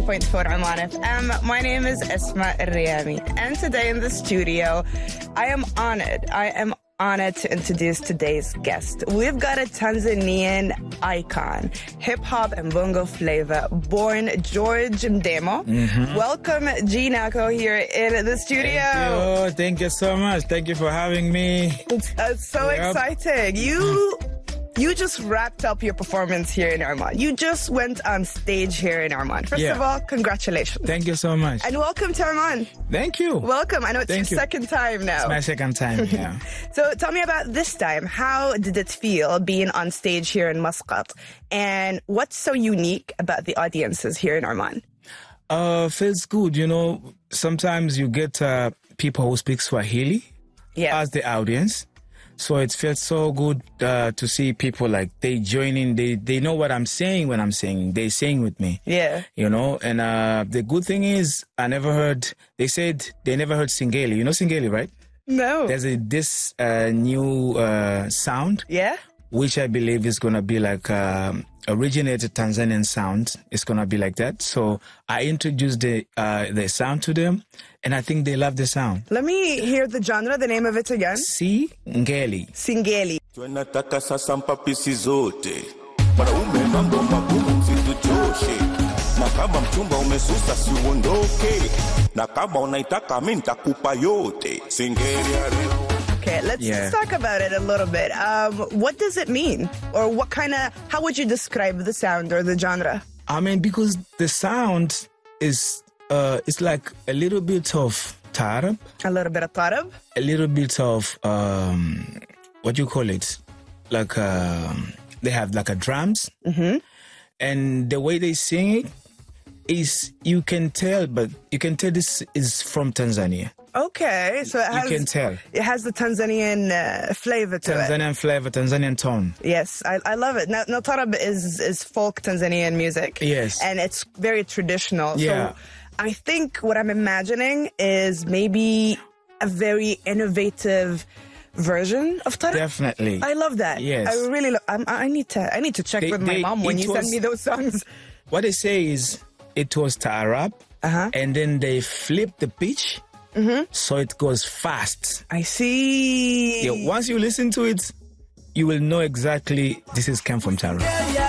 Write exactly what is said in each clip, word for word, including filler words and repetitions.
ninety point four Oman F M. My name is Esma Riyami, and today in the studio, I am honored. I am honored to introduce today's guest. We've got a Tanzanian icon, hip-hop and bongo flavor, born George Mdemo. Mm-hmm. Welcome, G Nako, here in the studio. Thank you. Thank you so much. Thank you for having me. It's uh, so yep. exciting. You... You just wrapped up your performance here in Oman. You just went on stage here in Oman. First yeah. of all, congratulations. Thank you so much. And welcome to Oman. Thank you. Welcome. I know it's Thank your you. second time now. It's my second time, yeah. So tell me about this time. How did it feel being on stage here in Muscat? And what's so unique about the audiences here in Oman? Uh, feels good. You know, sometimes you get uh, people who speak Swahili yeah. as the audience. So it feels so good uh, to see people like they join in. They they know what I'm saying when I'm saying. They sing with me. Yeah. You know, and uh, the good thing is I never heard, they said they never heard Singeli. You know Singeli, right? No. There's a, this uh, new uh, sound. Yeah. Which I believe is going to be like um, originated Tanzanian sound. It's going to be like that. So I introduced the uh, the sound to them, and I think they love the sound. Let me hear the genre, the name of it again. Singeli. Singeli. Tunataka sasa mpapisi zote. Wanaume mambo magumu msituchoshe. Na kama mchumba umesusa si uondoke. Na kama unaitaka mimi nitakupa yote. Singeli ya leo. Okay, let's, yeah. let's talk about it a little bit. Um, what does it mean? Or what kind of, how would you describe the sound or the genre? I mean, because the sound is, uh, it's like a little bit of tarab. A little bit of tarab? A little bit of, um, what do you call it? Like, um, they have like a drums. Mm-hmm. And the way they sing it is, you can tell, but you can tell this is from Tanzania. Okay, so it has, you can tell. It has the Tanzanian uh, flavor to Tanzanian it. Tanzanian flavor, Tanzanian tone. Yes, I, I love it. Now, now tarab is, is folk Tanzanian music. Yes. And it's very traditional. Yeah. So I think what I'm imagining is maybe a very innovative version of tarab. Definitely. I love that. Yes. I really lo- I'm, I need to I need to check they, with my they, mom when you was, send me those songs. What they say is it was tarab, uh-huh. and then they flip the pitch. Mm-hmm. So it goes fast. I see. Yeah, once you listen to it, you will know exactly this is came from tarab.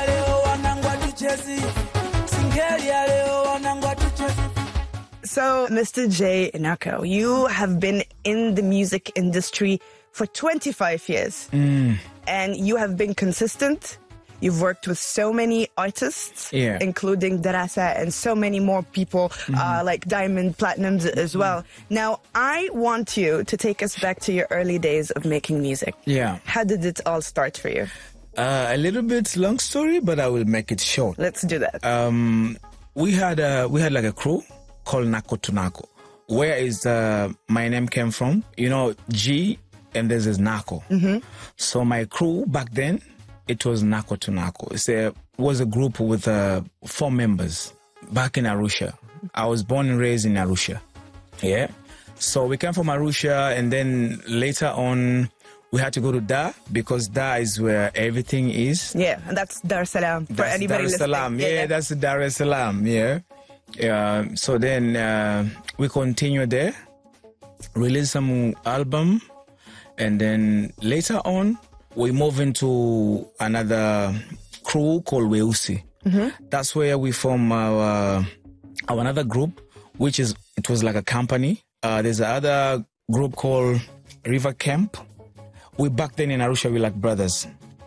So, Mister J Nako, you have been in the music industry for twenty-five years. Mm. And you have been consistent. You've worked with so many artists, yeah. including Darasa and so many more people, mm-hmm. uh, like Diamond Platinums as well. Mm-hmm. Now, I want you to take us back to your early days of making music. Yeah. How did it all start for you? Uh, a little bit long story, but I will make it short. Let's do that. Um, we had a, we had like a crew called Nako to Nako. Where is uh, my name came from? You know, G and this is Nako. Mm-hmm. So my crew back then, it was Nako to Nako. It's a, it was a group with uh, four members back in Arusha. I was born and raised in Arusha. Yeah. So we came from Arusha, and then later on, we had to go to Dar because Dar is where everything is. Yeah, and that's Dar es Salaam for that's anybody Dar es Salaam. listening. Yeah, yeah, that's Dar es Salaam. Yeah. Yeah. So then uh, we continued there, released some album, and then later on, we move into another crew called Weusi. Mm-hmm. That's where we form our, our another group, which is, it was like a company. Uh, there's another group called River Camp. We back then in Arusha, we like brothers.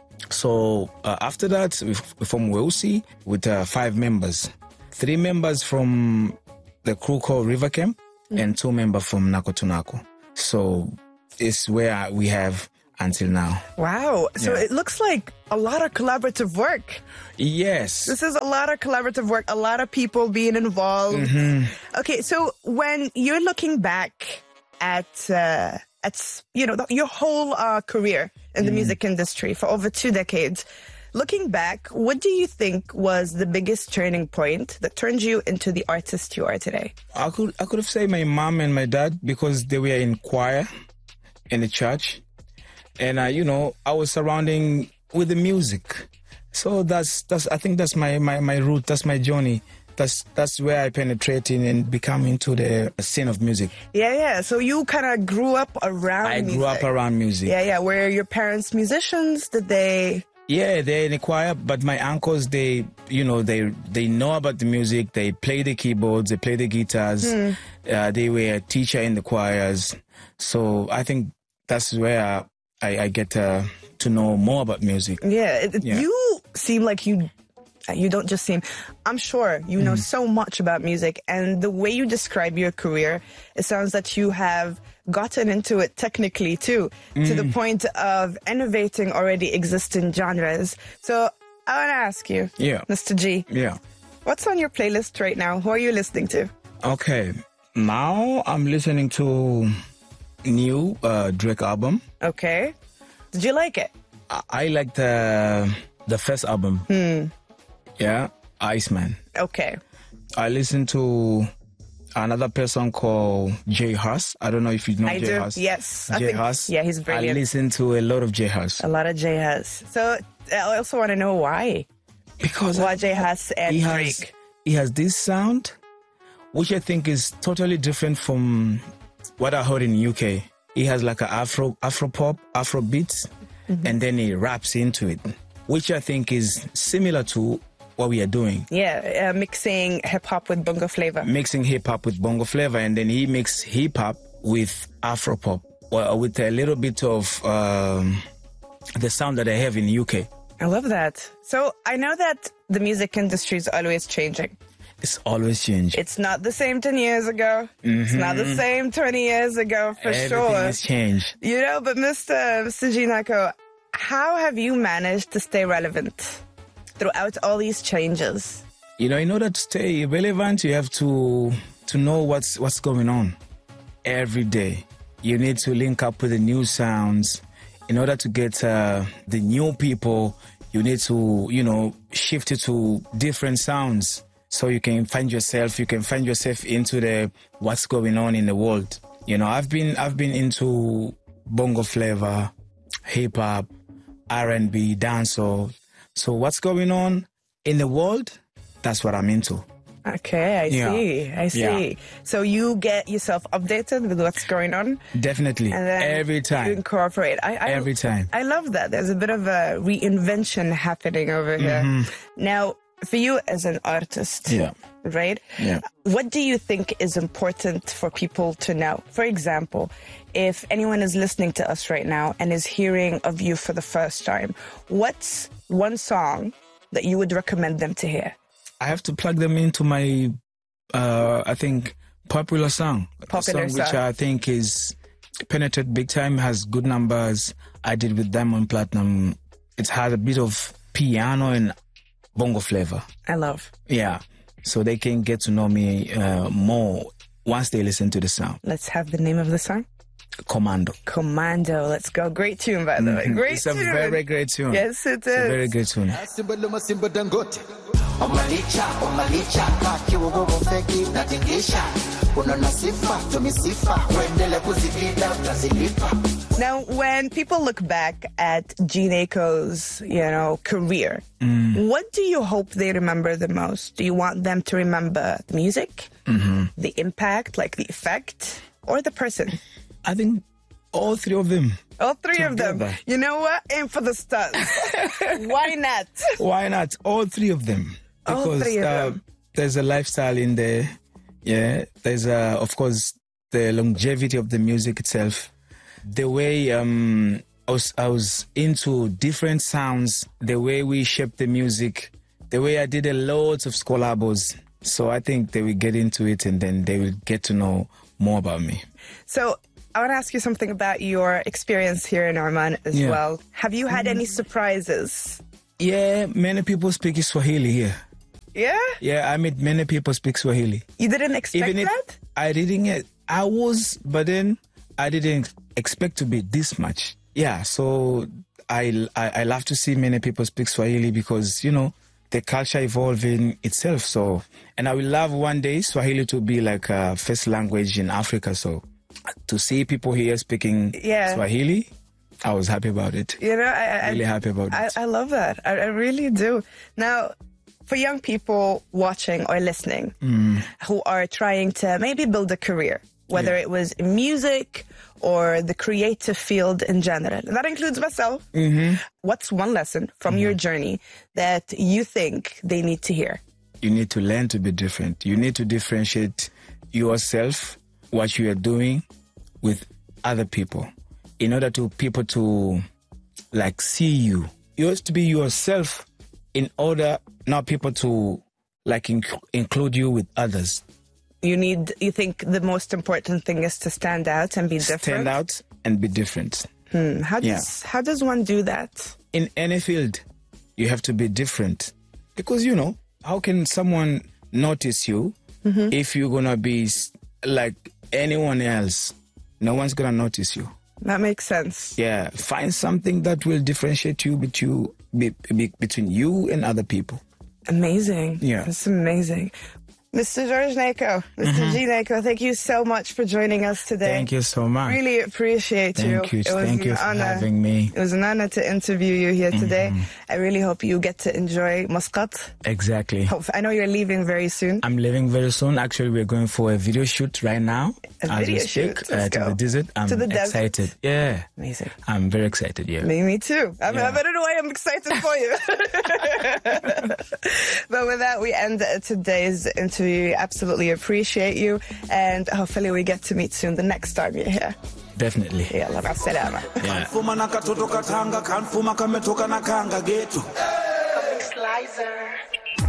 So uh, after that, we, f- we formed Weusi with uh, five members. Three members from the crew called River Camp, mm-hmm. and two members from Nako to Nako. So it's where we have until now. Wow. So yeah. it looks like a lot of collaborative work. Yes. This is a lot of collaborative work, a lot of people being involved. Mm-hmm. Okay, so when you're looking back at, uh, at you know, the, your whole uh, career in the mm. music industry for over two decades, looking back, what do you think was the biggest turning point that turned you into the artist you are today? I could I could have said my mom and my dad, because they were in choir in the church. And, uh, you know, I was surrounding with the music. So that's, that's I think that's my, my, my route, that's my journey that's that's where I penetrate in and become into the scene of music. Yeah, yeah. So you kind of grew up around I music. grew up around music. Yeah, yeah. Were your parents musicians? Did they... Yeah, they're in the choir, but my uncles, they, you know, they they know about the music. They play the keyboards, they play the guitars. Hmm. Uh, they were a teacher in the choirs. So I think that's where I, I get uh, to know more about music. Yeah, it, yeah, you seem like you... You don't just seem, I'm sure you know mm. so much about music, and the way you describe your career, it sounds that you have gotten into it technically too, mm. to the point of innovating already existing genres. So I want to ask you, yeah, Mister G, yeah, what's on your playlist right now? Who are you listening to? Okay, now I'm listening to new uh, Drake album. Okay, did you like it? I, I like the the first album. Hmm. Yeah, Iceman. Okay. I listen to another person called J Hus. I don't know if you know I J do. Hus. Yes. J Hus. Yeah, he's brilliant. I listen to a lot of J Hus. A lot of J Hus. So I also want to know why. Because why J Hus and he Drake? Has, he has this sound, which I think is totally different from what I heard in the U K. He has like an Afro Afro pop, Afro beats, mm-hmm. and then he raps into it, which I think is similar to what we are doing. Yeah, uh, mixing hip-hop with bongo flavor. Mixing hip-hop with bongo flavor, and then he mixed hip-hop with Afro-pop, or with a little bit of um, the sound that I have in the U K. I love that. So I know that the music industry is always changing. It's always changing. It's not the same ten years ago. Mm-hmm. It's not the same twenty years ago, for Everything sure. Everything has changed. You know, but Mister Mister Ginako, how have you managed to stay relevant throughout all these changes? You know, in order to stay relevant, you have to to know what's what's going on every day. You need to link up with the new sounds. In order to get uh, the new people, you need to, you know, shift it to different sounds so you can find yourself. You can find yourself into the what's going on in the world. You know, I've been I've been into bongo flavor, hip hop, R and B, dancehall. So what's going on in the world, that's what I'm into. Okay, I yeah. see. I see. Yeah. So you get yourself updated with what's going on? Definitely. And then every time. You incorporate. I, I, every time. I love that. There's a bit of a reinvention happening over here. Mm-hmm. Now, for you as an artist, yeah. right? Yeah. What do you think is important for people to know? For example, if anyone is listening to us right now and is hearing of you for the first time, what's one song that you would recommend them to hear? I have to plug them into my, uh, I think, popular song. Popular a song. song. Which I think is penetrated big time, has good numbers. I did with Diamond Platinum. It has a bit of piano and bongo flavor. I love. Yeah. So they can get to know me uh, more once they listen to the sound. Let's have the name of the song. Commando. Commando. Let's go. Great tune, by the way. Great it's tune. It's a very great tune. Yes, it is. It's a very great tune. Now, when people look back at Ginako's, you know, career, mm. what do you hope they remember the most? Do you want them to remember the music, mm-hmm. the impact, like the effect, or the person? I think all three of them. All three together. of them. You know what? Aim for the stars. Why not? Why not? All three of them. Because all three of uh, them. There's a lifestyle in there. Yeah. There's, uh, of course, the longevity of the music itself. The way um, I was, I was into different sounds, the way we shaped the music, the way I did a lot of collabos. So I think they will get into it and then they will get to know more about me. So I want to ask you something about your experience here in Oman as yeah. well. Have you had any surprises? Yeah, many people speak Swahili here. Yeah? Yeah, I mean, many people speak Swahili. You didn't expect Even that? If I didn't. I was, but then I didn't expect to be this much. Yeah, so I, I, I love to see many people speak Swahili because, you know, the culture evolving itself. So, and I will love one day Swahili to be like a first language in Africa. So to see people here speaking yeah. Swahili, I was happy about it. You know, I, really I, happy about I, it. I love that. I, I really do. Now, for young people watching or listening Mm. who are trying to maybe build a career, whether Yeah. it was in music or the creative field in general, and that includes myself, Mm-hmm. what's one lesson from your journey that you think they need to hear? You need to learn to be different. You need to differentiate yourself, what you are doing, with other people, in order to people to like see you. You have to be yourself in order now people to like inc- include you with others. You need, you think the most important thing is to stand out and be different? Stand out and be different. Hmm. How does, how does one do that? In any field, you have to be different. Because, you know, how can someone notice you if you're going to be s- like anyone else? No one's going to notice you. That makes sense. Yeah, find something that will differentiate you between, be, be, between you and other people. Amazing. Yeah. That's amazing. Mister George Nako, Mister G Nako, thank you so much for joining us today. Thank you so much. Really appreciate you. Thank you. It was Thank an you for honor. having me. It was an honor to interview you here today. I really hope you get to enjoy Muscat. Exactly. Hope- I know you're leaving very soon. I'm leaving very soon. Actually, we're going for a video shoot right now. A as video we speak, shoot. uh, Let's to go. the desert. I'm To the desert. excited. Yeah. Amazing. I'm very excited, yeah. Me, me too. I, mean, Yeah. I don't know why I'm excited for you. But with that, we end today's interview. Absolutely appreciate you. And hopefully we get to meet soon the next time you're here. Definitely. Yalla, masalama. Yeah. Fuma na katoto katanga, kan fuma kametoka na kanga getu. Slicer.